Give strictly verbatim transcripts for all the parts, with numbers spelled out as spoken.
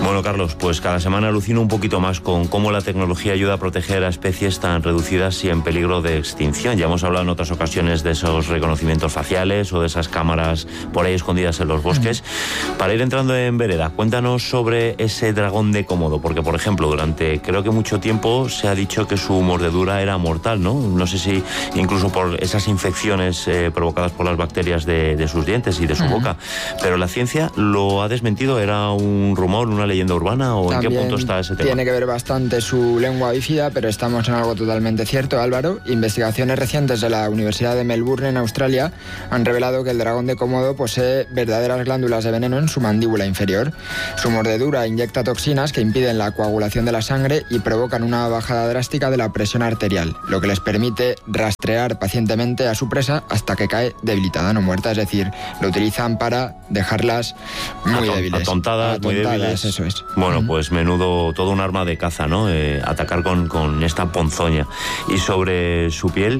Bueno, Carlos, pues cada semana alucino un poquito más con cómo la tecnología ayuda a proteger a especies tan reducidas y en peligro de extinción. Ya hemos hablado en otras ocasiones de esos reconocimientos faciales o de esas cámaras por ahí escondidas en los bosques. Uh-huh. Para ir entrando en vereda, cuéntanos sobre ese dragón de Komodo, porque, por ejemplo, durante creo que mucho tiempo se ha dicho que su mordedura era mortal, ¿no? No sé si incluso por esas infecciones eh, provocadas por las bacterias de, de sus dientes y de su uh-huh. boca. Pero la ciencia lo ha desmentido. ¿Era un rumor, una leyenda urbana o También en qué punto está ese tema? Tiene que ver bastante su lengua bífida, pero estamos en algo totalmente cierto, Álvaro. Investigaciones recientes de la Universidad de Melbourne en Australia han revelado que el dragón de Komodo posee verdaderas glándulas de veneno en su mandíbula inferior. Su mordedura inyecta toxinas que impiden la coagulación de la sangre y provocan una bajada drástica de la presión arterial, lo que les permite rastrear pacientemente a su presa hasta que cae debilitada, no muerta. Es decir, lo utilizan para dejarlas muy Aton- débiles. Atontadas, muy débiles. Eso es. Bueno, uh-huh. pues menudo, todo un arma de caza, ¿no? Eh, atacar con, con esta ponzoña. Y sobre su piel,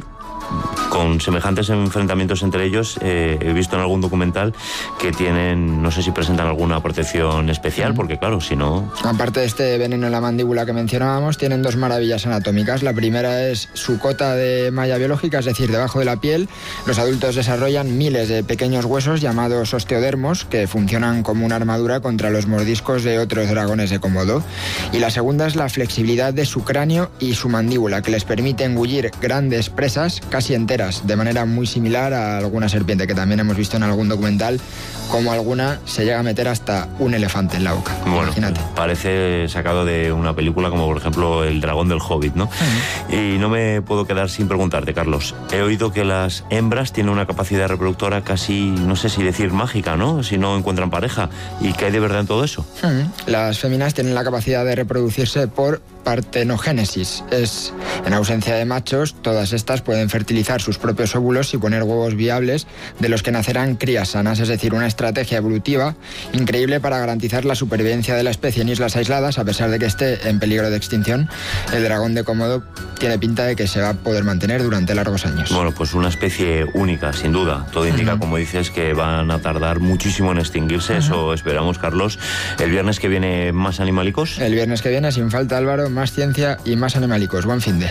con semejantes enfrentamientos entre ellos, eh, he visto en algún documental que tienen, no sé si presentan alguna protección especial, uh-huh. porque claro, si no... Aparte de este veneno en la mandíbula que mencionábamos, tienen dos maravillas anatómicas. La primera es su cota de malla biológica, es decir, debajo de la piel, los adultos desarrollan miles de pequeños huesos llamados osteodermos que funcionan como una armadura contra los mordiscos de otros dragones de Komodo. Y la segunda es la flexibilidad de su cráneo y su mandíbula, que les permite engullir grandes presas casi enteras, de manera muy similar a alguna serpiente que también hemos visto en algún documental, como alguna se llega a meter hasta un elefante en la boca. Bueno, imagínate. Parece sacado de una película como por ejemplo El dragón del Hobbit, ¿no? Uh-huh. Y no me puedo quedar sin preguntarte, Carlos. He oído que las hembras tienen una capacidad reproductora casi, no sé si decir mágica, ¿no? Si no encuentran pareja. ¿Y qué hay de verdad en todo eso? Uh-huh. Las féminas tienen la capacidad de reproducirse por partenogénesis. Es, en ausencia de machos, todas estas pueden fertilizar sus propios óvulos y poner huevos viables de los que nacerán crías sanas, es decir, una estrategia evolutiva increíble para garantizar la supervivencia de la especie en islas aisladas, a pesar de que esté en peligro de extinción. El dragón de Komodo tiene pinta de que se va a poder mantener durante largos años. Bueno, pues una especie única, sin duda. Todo indica, uh-huh. como dices, que van a tardar muchísimo en extinguirse. Uh-huh. Eso esperamos, Carlos. El viernes que viene, más animalicos. El viernes que viene, sin falta, Álvaro, más ciencia y más animalicos. Buen fin de...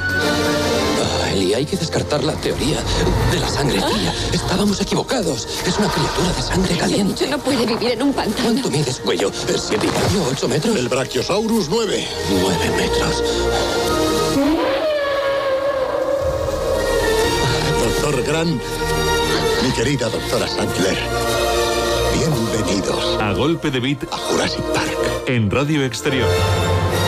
Y hay que descartar la teoría de la sangre fría. Estábamos equivocados. Es una criatura de sangre caliente. No puede vivir en un pantano. ¿Cuánto mides, cuello? ¿Siete y medio? ¿Ocho metros? El Brachiosaurus, nueve. Nueve metros. Doctor Grant, mi querida doctora Sandler, bienvenidos A golpe de beat a Jurassic Park. en Radio Exterior.